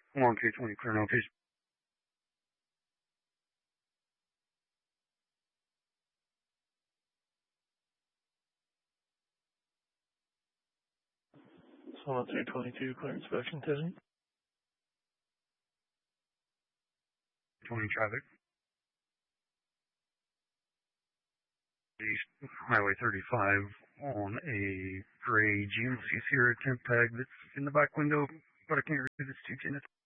Long K20, clear now, please. Solid 322, clear inspection, Tizzy. 20 traffic. East Highway 35 on a gray GMC Sierra temp tag that's in the back window, but I can't read it. It's 210.